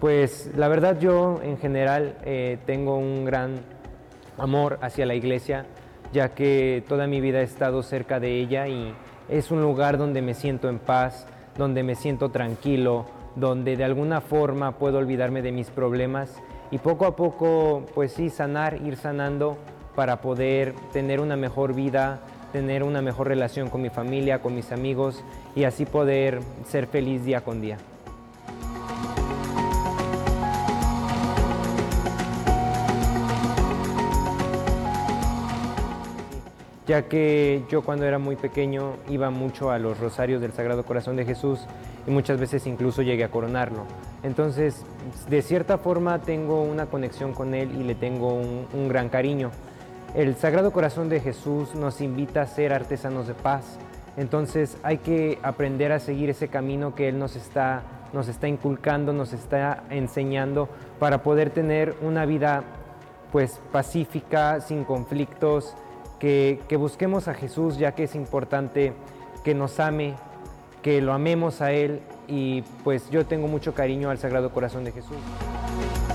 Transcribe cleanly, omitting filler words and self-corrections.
Pues la verdad yo en general tengo un gran amor hacia la iglesia, ya que toda mi vida he estado cerca de ella y es un lugar donde me siento en paz, donde me siento tranquilo, donde de alguna forma puedo olvidarme de mis problemas y poco a poco pues sí ir sanando para poder tener una mejor vida, tener una mejor relación con mi familia, con mis amigos y así poder ser feliz día con día. Ya que yo cuando era muy pequeño iba mucho a los rosarios del Sagrado Corazón de Jesús y muchas veces incluso llegué a coronarlo. Entonces, de cierta forma tengo una conexión con él y le tengo un gran cariño. El Sagrado Corazón de Jesús nos invita a ser artesanos de paz, entonces hay que aprender a seguir ese camino que Él nos está inculcando, nos está enseñando para poder tener una vida pues pacífica, sin conflictos, que busquemos a Jesús, ya que es importante que nos ame, que lo amemos a Él y pues yo tengo mucho cariño al Sagrado Corazón de Jesús.